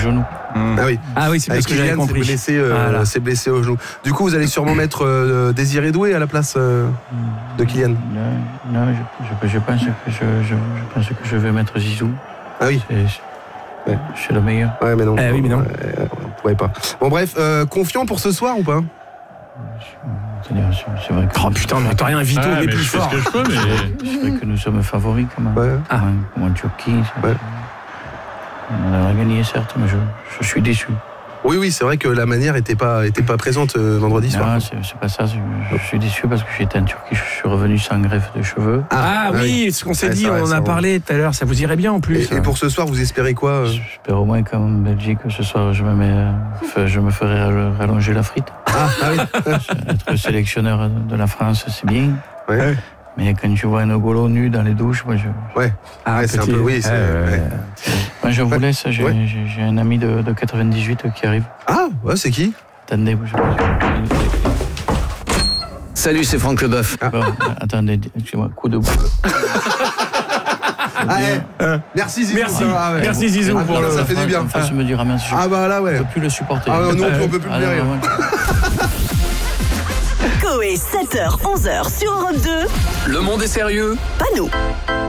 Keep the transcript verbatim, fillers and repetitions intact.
genou. Mmh. Ah oui. Ah oui, c'est parce que j'avais compris. C'est blessé, euh, voilà. c'est blessé au genou. Du coup, vous allez sûrement mettre euh, Désiré Doué à la place euh, de Kylian. Non, non je, je, je, pense que je, je, je pense que je vais mettre Zizou. Ah oui. C'est, ouais. c'est le meilleur. Ouais, mais non. Eh oui, mais non. Euh, on pourrait pas. Bon, bref, euh, confiant pour ce soir ou pas? C'est, c'est vrai que oh putain, mais t'as rien, Vito, ah, mais mais plus je fais fort. ce que je peux, mais... c'est vrai que nous sommes favoris quand même. Ouais. Ah. Comme en Turquie. Ouais. On a gagné certes, mais je, je suis déçu. Oui, oui, c'est vrai que la manière n'était pas, était pas présente euh, vendredi soir. Non, c'est, c'est pas ça. C'est, je suis déçu parce que j'étais en Turquie, je suis revenu sans greffe de cheveux. Ah, ah oui, ce qu'on s'est ouais, dit, vrai, on en a parlé tout à l'heure, ça vous irait bien en plus. Et, et pour ce soir, vous espérez quoi euh... J'espère au moins qu'en Belgique, ce soir, je me, mets, je me ferai rallonger la frite. Ah, ah oui. Être sélectionneur de la France, c'est bien. Ouais. Mais quand tu vois un Ogolo nu dans les douches, moi je. Ouais, ah, ouais c'est un peu. Oui, c'est. Euh, ouais. Moi je vous ouais. laisse, j'ai, ouais. j'ai, j'ai un ami de, de quatre-vingt-dix-huit qui arrive. Ah, ouais, c'est qui? Attendez, je... Salut, c'est Franck Leboeuf. Ah. Bon, attendez, excusez-moi, coup de boule. Ah, eh, merci Zizou. Merci, ah, ouais. merci Zizou ah, pour le. Ça fait du bien. En face, me dire, ah, mince, je ah bah là, ouais. ne peux plus le supporter. Ah, nous, on peut plus ah, le rire. Coé, sept heures, onze heures sur Europe deux. Le monde est sérieux? Pas nous.